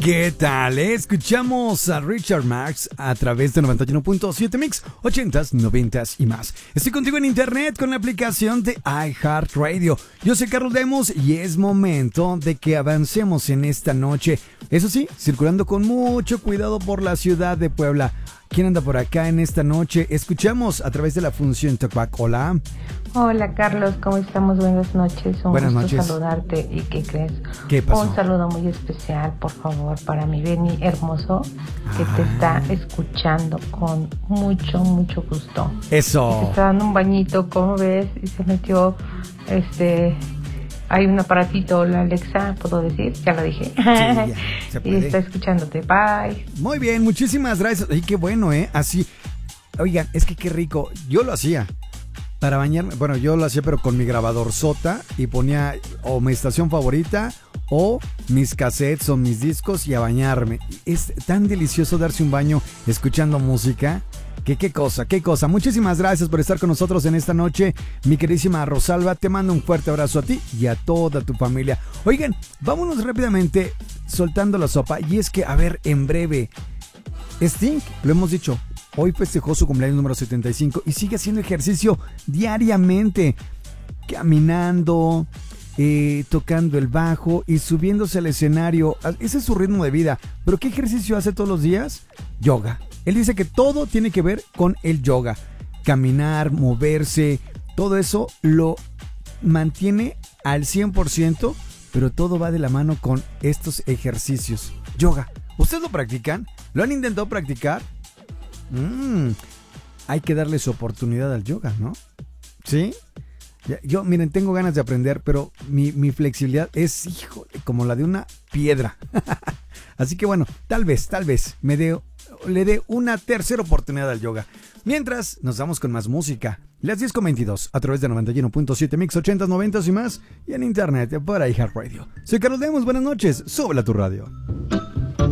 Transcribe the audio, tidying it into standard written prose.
¿Qué tal? Escuchamos a Richard Marx a través de 91.7 Mix, 80s, 90s y más. Estoy contigo en internet con la aplicación de iHeartRadio. Yo soy Carlos Lemos y es momento de que avancemos en esta noche. Eso sí, circulando con mucho cuidado por la ciudad de Puebla. ¿Quién anda por acá en esta noche? Escuchamos a través de la función Topac. Hola. Hola Carlos, ¿cómo estamos? Buenas noches. Buenas noches. Saludarte. ¿Y qué crees? ¿Qué pasó? Un saludo muy especial, por favor, para mi Beni hermoso, que te está escuchando con mucho gusto. Eso. Y te está dando un bañito, ¿cómo ves? Y se metió, hay un aparatito, la Alexa, ¿puedo decir? Ya lo dije. Sí, ya, se puede. Y está escuchándote. Bye. Muy bien, muchísimas gracias. Ay, qué bueno, así. Oigan, es que qué rico. Yo lo hacía. Para bañarme, bueno, yo lo hacía pero con mi grabador sota y ponía o mi estación favorita o mis cassettes o mis discos y a bañarme. Es tan delicioso darse un baño escuchando música. Que qué cosa. Muchísimas gracias por estar con nosotros en esta noche, mi queridísima Rosalba. Te mando un fuerte abrazo a ti y a toda tu familia. Oigan, vámonos rápidamente soltando la sopa. Y es que, a ver, en breve, Sting, lo hemos dicho, hoy festejó su cumpleaños número 75 y sigue haciendo ejercicio diariamente, caminando, tocando el bajo y subiéndose al escenario. Ese es su ritmo de vida. ¿Pero qué ejercicio hace todos los días? Yoga. Él dice que todo tiene que ver con el yoga. Caminar, moverse, todo eso lo mantiene al 100%, pero todo va de la mano con estos ejercicios. Yoga. ¿Ustedes lo practican? ¿Lo han intentado practicar? Hay que darle su oportunidad al yoga, ¿no? ¿Sí? Yo, miren, tengo ganas de aprender, pero mi flexibilidad es, híjole, como la de una piedra. Así que bueno, tal vez le dé una tercera oportunidad al yoga. Mientras, nos vamos con más música. Las 10:22 a través de 91.7 Mix, 80s, 90s y más. Y en internet por iHeartRadio. Soy Carlos Lemos, buenas noches. Súbela a tu radio.